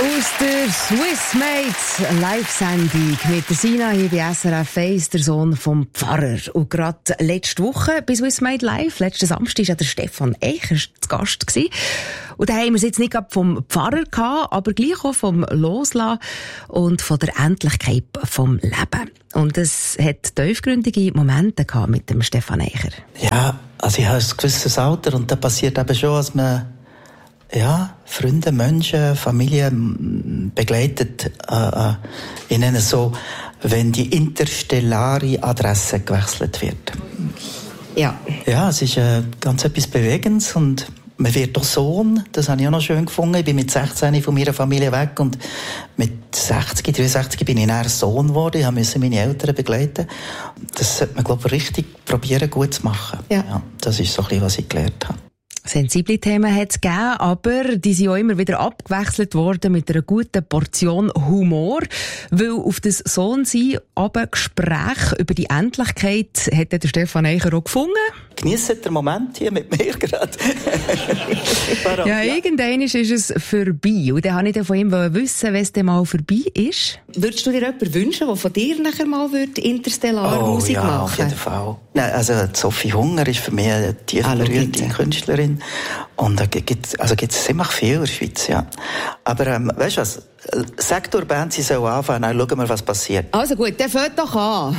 Aus der Swissmade Live-Sendung mit der Sina hier bei SRF 1, der Sohn vom Pfarrer. Und gerade letzte Woche bei Swissmade Live, letzten Samstag, war ja der Stefan Eicher zu Gast gewesen. Und da haben wir es jetzt nicht gerade vom Pfarrer gehabt, aber gleich auch vom Loslassen und von der Endlichkeit vom Leben. Und es hat tiefgründige Momente gehabt mit dem Stefan Eicher. Ja, also ich habe ein gewisses Alter und da passiert eben schon, dass man Freunde, Menschen, Familien begleitet, in nenne es so, wenn die interstellare Adresse gewechselt wird. Ja. Ja, es ist ganz etwas Bewegendes und man wird doch Sohn, das habe ich auch noch schön gefunden. Ich bin mit 16 von meiner Familie weg und mit 63 bin ich dann Sohn geworden. Ich musste meine Eltern begleiten. Das sollte man, glaube ich, richtig probieren, gut zu machen. Ja, das ist so ein bisschen, was ich gelernt habe. Sensible Themen hat es gegeben, aber die sind auch immer wieder abgewechselt worden mit einer guten Portion Humor. Weil auf das Sohnsein aber Gespräch über die Endlichkeit hat der Stefan Eicher auch gefunden. Genießt den Moment hier mit mir gerade. Irgendwann ist es vorbei. Und dann wollte ich von ihm wissen, wenn es dann mal vorbei ist. Würdest du dir jemanden wünschen, der von dir nachher mal Interstellar-Musik machen? Auf jeden Fall. Nein, also Sophie Hunger ist für mich eine tief berühmte Künstlerin. Und da gibt's ziemlich viel in der Schweiz, ja. Aber, weißt du was? Sag der Band, sie soll anfangen, dann schauen wir, was passiert. Also gut, der fängt doch an.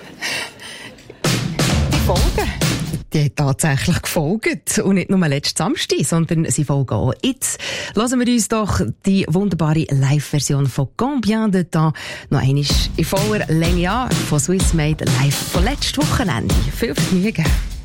Die Folgen. Die hat tatsächlich gefolgt. Und nicht nur letzten Samstag, sondern sie folgen auch jetzt. Lassen wir uns doch die wunderbare Live-Version von Combien de Temps noch einmal in voller Länge an von Swissmade Live von letztem Wochenende. Viel Vergnügen.